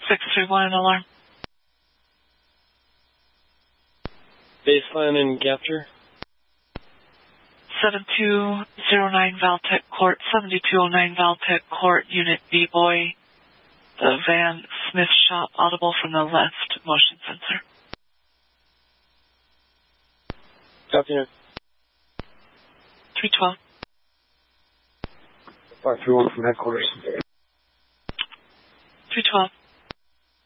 631 alarm. Baseline and Gapture. 7209 Valtech Court, 7209 Valtech Court, Unit B-Boy. The van Smith Shop, audible from the left motion sensor. Copy. 312. 531 from headquarters. 312.